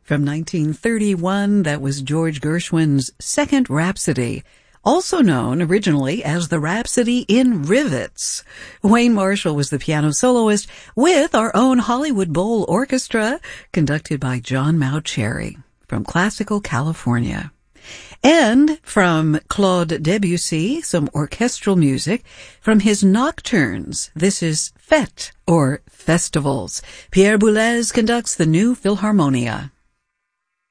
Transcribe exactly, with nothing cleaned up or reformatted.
From nineteen thirty-one, that was George Gershwin's Second Rhapsody, also known originally as the Rhapsody in Rivets. Wayne Marshall was the piano soloist with our own Hollywood Bowl Orchestra, conducted by John Mauceri from classical California. And from Claude Debussy, some orchestral music from his Nocturnes. This is Fête, or Festivals. Pierre Boulez conducts the New Philharmonia.